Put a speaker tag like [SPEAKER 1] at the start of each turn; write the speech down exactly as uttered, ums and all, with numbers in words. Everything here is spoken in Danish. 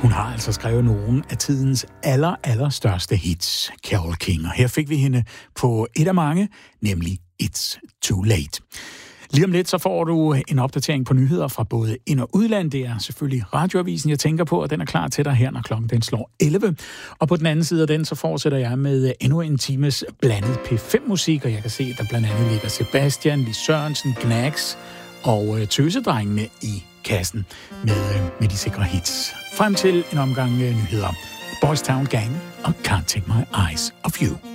[SPEAKER 1] Hun har altså skrevet nogle af tidens aller, aller største hits, Carole King. Og her fik vi hende på et af mange, nemlig It's Too Late. Lige om lidt, så får du en opdatering på nyheder fra både ind- og udland. Det er selvfølgelig radioavisen, jeg tænker på, og den er klar til dig her, når klokken den slår elleve. Og på den anden side af den, så fortsætter jeg med endnu en times blandet P fem musik, og jeg kan se, at der blandt andet ligger Sebastian, Lis Sørensen, Gnags og Tøsedrengene i kassen med, med de sikre hits. Frem til en omgang nyheder. Boys Town Gang og Can't Take My Eyes Off You.